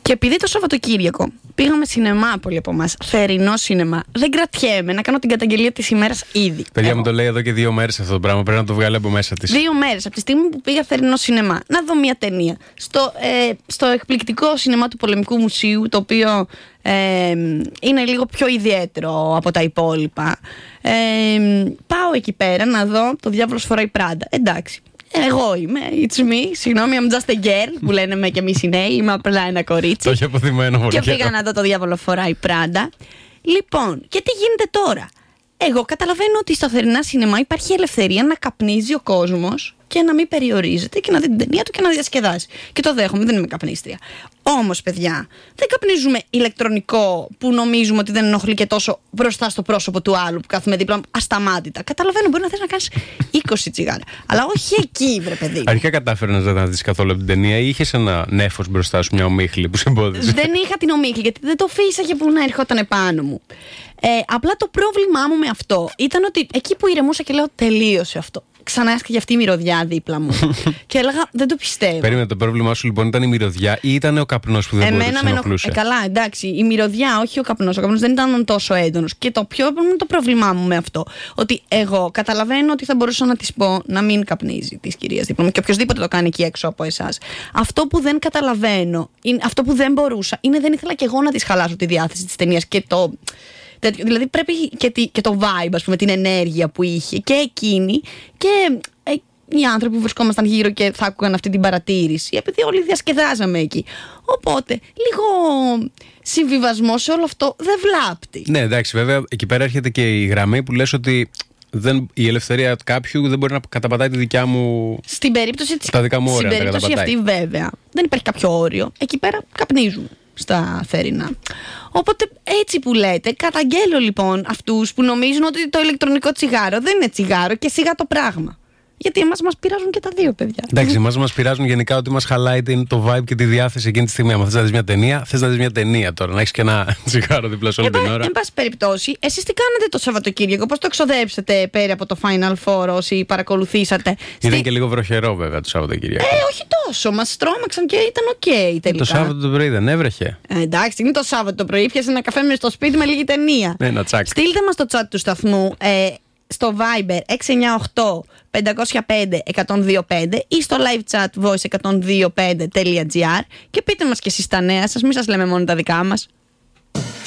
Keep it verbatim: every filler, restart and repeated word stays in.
Και επειδή το Σαββατοκύριακο πήγαμε σινεμά πολλοί από εμάς, θερινό σινεμά, δεν κρατιέμαι να κάνω την καταγγελία της ημέρας ήδη. Παιδιά εγώ. μου το λέει εδώ και δύο μέρες αυτό το πράγμα. Πρέπει να το βγάλει από μέσα της. Δύο μέρες από τη στιγμή που πήγα θερινό σινεμά να δω μια ταινία. Στο, ε, στο εκπληκτικό σινεμά του Πολεμικού Μουσείου, το οποίο ε, είναι λίγο πιο ιδιαίτερο από τα υπόλοιπα. Ε, πάω εκεί πέρα να δω Το Διάβολος Φοράει Πράντα. Εντάξει. Εγώ είμαι, it's me, συγγνώμη, I'm just a girl που λένε με και εμείς οι νέοι, είμαι απλά ένα κορίτσι. Το έχει αποθυμένο πολύ. Και πήγα να δω Το Διάβολο Φοράει Πράντα. Λοιπόν, και τι γίνεται τώρα? Εγώ καταλαβαίνω ότι στα θερινά σινεμά υπάρχει ελευθερία να καπνίζει ο κόσμος και να μην περιορίζεται και να δει την ταινία του και να διασκεδάσει. Και το δέχομαι, δεν είμαι καπνίστρια. Όμως, παιδιά, δεν καπνίζουμε ηλεκτρονικό που νομίζουμε ότι δεν ενοχλεί και τόσο μπροστά στο πρόσωπο του άλλου που κάθουμε δίπλα ασταμάτητα. Καταλαβαίνω, μπορεί να θες να κάνεις είκοσι τσιγάρα. Αλλά όχι εκεί, βρε παιδί. Αρχικά κατάφερες να δεις καθόλου από την ταινία ή είχες ένα νέφος μπροστά σου, μια ομίχλη που σε εμπόδιζε? Δεν είχα την ομίχλη, γιατί δεν το φύσαγε που να ερχόταν επάνω μου. Ε, απλά το πρόβλημά μου με αυτό ήταν ότι εκεί που ηρεμούσα και λέω τελείωσε αυτό. Ξανά έσκαγε αυτή η μυρωδιά δίπλα μου. Και έλεγα δεν το πιστεύω. Περίμενε, το πρόβλημά σου λοιπόν ήταν η μυρωδιά ή ήταν ο καπνός που δεν Εμένα μπορούσε να ενοχλούσε? Ε, καλά, εντάξει. Η μυρωδιά, όχι ο καπνός. Ο καπνός δεν ήταν τόσο έντονος. Και το πιο είναι το πρόβλημά μου με αυτό. Ότι εγώ καταλαβαίνω ότι θα μπορούσα να της πω να μην καπνίζει της κυρίας δίπλα μου και οποιοδήποτε το κάνει εκεί έξω από εσάς. Αυτό που δεν καταλαβαίνω, είναι, αυτό που δεν μπορούσα, είναι δεν ήθελα και εγώ να της χαλάσω τη διάθεση της ταινίας και το. Δηλαδή πρέπει και, τη, και το vibe, ας πούμε, την ενέργεια που είχε και εκείνη και ε, οι άνθρωποι που βρισκόμασταν γύρω και θα άκουγαν αυτή την παρατήρηση, επειδή όλοι διασκεδάζαμε εκεί. Οπότε, λίγο συμβιβασμό σε όλο αυτό δεν βλάπτει. Ναι, εντάξει, βέβαια, εκεί πέρα έρχεται και η γραμμή που λες ότι δεν, η ελευθερία κάποιου δεν μπορεί να καταπατάει τη δικιά μου. Στην περίπτωση, της, τα δικά μου όρια, στην περίπτωση αυτή, βέβαια, δεν υπάρχει κάποιο όριο. Εκεί πέρα καπνίζουν στα θερινά. Οπότε έτσι που λέτε, καταγγέλλω λοιπόν αυτούς που νομίζουν ότι το ηλεκτρονικό τσιγάρο δεν είναι τσιγάρο και σιγά το πράγμα. Γιατί εμάς μας πειράζουν και τα δύο, παιδιά. Εντάξει, εμάς μας πειράζουν γενικά ότι μας χαλάει το vibe και τη διάθεση εκείνη τη στιγμή. Αν θες να δεις μια ταινία, θες να δεις μια ταινία τώρα. Να έχεις και ένα τσιγάρο δίπλα σε όλη την ώρα. Εν πάση περιπτώσει, εσείς τι κάνετε το Σαββατοκύριακο, πώς το εξοδέψετε πέρα από το Final Four όσοι παρακολουθήσατε? Ήταν Στη... και λίγο βροχερό βέβαια το Σαββατοκύριακο. Ε, όχι τόσο. Μας τρόμαξαν και ήταν οκ okay, τελικά. Το Σάββατο το πρωί δεν έβρεχε? Ε, εντάξει, είναι το Σάββατο το πρωί, πιάσε ένα καφέ μες στο σπίτι με λίγη ταινία. Ναι, ένα τσάκ. Στείλτε μας το chat του σταθμού. Ε, στο Viber έξι εννιά οκτώ πέντε μηδέν πέντε ένα μηδέν δύο πέντε ή στο live chat voice εκατόν δύο πέντε τελεία τζι άρ και πείτε μας και εσείς τα νέα σας, μην σας λέμε μόνο τα δικά μας.